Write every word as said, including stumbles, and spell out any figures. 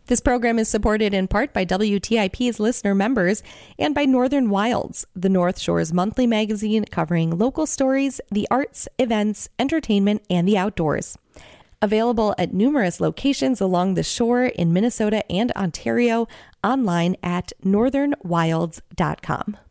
This program is supported in part by W T I P's listener members and by Northern Wilds, the North Shore's monthly magazine covering local stories, the arts, events, entertainment, and the outdoors. Available at numerous locations along the shore in Minnesota and Ontario, online at northern wilds dot com.